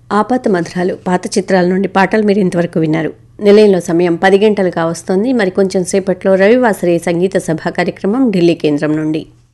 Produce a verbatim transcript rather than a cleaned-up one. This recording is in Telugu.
ఆపాత మధురాలు పాత చిత్రాల నుండి పాటలు మీరు ఇంతవరకు విన్నారు. నిలయంలో సమయం పది గంటలుగా వస్తోంది. మరి కొంచెం సేపట్లో రవివాసరి సంగీత సభ కార్యక్రమం ఢిల్లీ కేంద్రం నుండి.